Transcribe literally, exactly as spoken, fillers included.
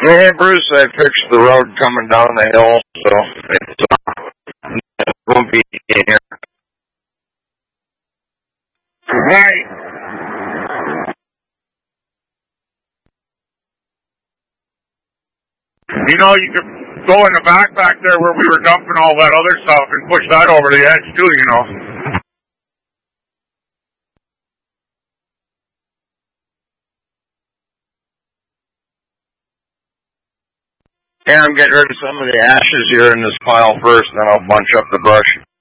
Yeah, Bruce, I fixed the road coming down the hill, so it's, uh, it won't be here. Right. You know, you could go in the back back there where we were dumping all that other stuff and push that over the edge too, you know. Yeah, I'm getting rid of some of the ashes here in this pile first, then I'll bunch up the brush.